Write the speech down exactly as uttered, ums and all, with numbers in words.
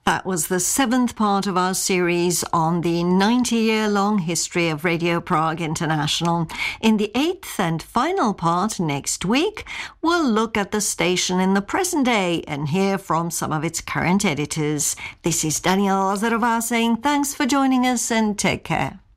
That was the seventh part of our series on the ninety-year-long history of Radio Prague International. In the eighth and final part next week, we'll look at the station in the present day and hear from some of its current editors. This is Daniela Lazarová saying thanks for joining us and take care.